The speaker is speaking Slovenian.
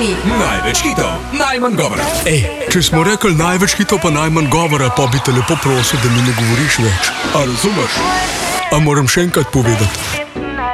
Hitovi. Največ hitov, najmanj govora. Ej, če smo rekli največ hitov pa najmanj govora, pa bi te lepo prosil, da mi ne govoriš več. A razumeš? A moram še enkrat povedati?